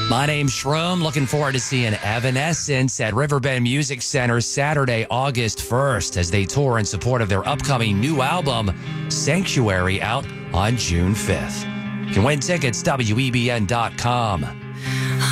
My name's Shroom. Looking forward to seeing Evanescence at Riverbend Music Center Saturday, August 1st as they tour in support of their upcoming new album, Sanctuary, out on June 5th. You can win tickets, WEBN.com.